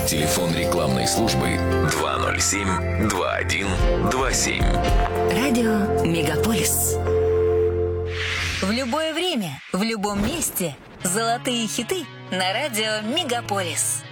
Телефон рекламной службы 207-2127. Радио Мегаполис. В любое время, в любом месте. Золотые хиты на радио Мегаполис.